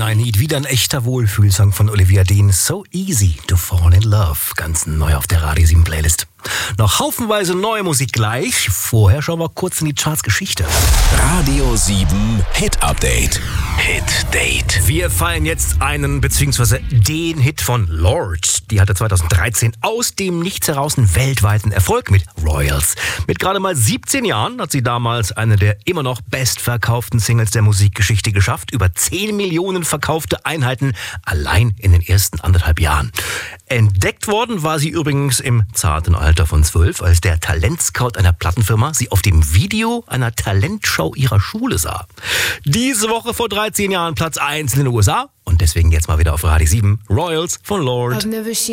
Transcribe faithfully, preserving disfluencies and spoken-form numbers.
I Need. Wieder ein echter Wohlfühlsong von Olivia Dean. So easy to fall in love. Ganz neu auf der Radio sieben Playlist. Noch haufenweise neue Musik gleich. Vorher schauen wir kurz in die Charts-Geschichte. Radio sieben Hit Update. Hit Date. Wir feiern jetzt einen bzw. den Hit von Lorde. Die hatte zweitausenddreizehn aus dem Nichts heraus einen weltweiten Erfolg mit Royals. Mit gerade mal siebzehn Jahren hat sie damals eine der immer noch bestverkauften Singles der Musikgeschichte geschafft. Über zehn Millionen verkaufte Einheiten allein in den ersten anderthalb Jahren. Entdeckt worden war sie übrigens im zarten Alter von zwölf, als der Talentscout einer Plattenfirma sie auf dem Video einer Talentshow ihrer Schule sah. Diese Woche vor dreizehn Jahren Platz eins in den U S A und deswegen jetzt mal wieder auf Radio sieben Royals von Lorde.